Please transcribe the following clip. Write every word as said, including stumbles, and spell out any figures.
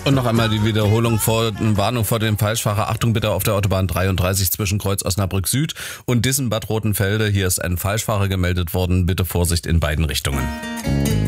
Und noch einmal die Wiederholung vor Warnung vor dem Falschfahrer. Achtung bitte auf der Autobahn dreiunddreißig zwischen Kreuz Osnabrück Süd und Dissen Bad Rotenfelde. Hier ist ein Falschfahrer gemeldet worden. Bitte Vorsicht in beiden Richtungen.